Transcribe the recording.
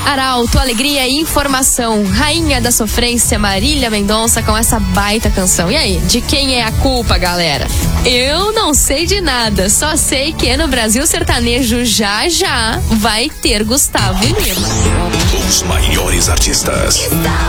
Arauto, alegria e informação. Rainha da sofrência, Marília Mendonça, com essa baita canção. E aí, de quem é a culpa, galera? Eu não sei de nada, só sei que no Brasil sertanejo já vai ter Gustavo Lima. Os maiores artistas.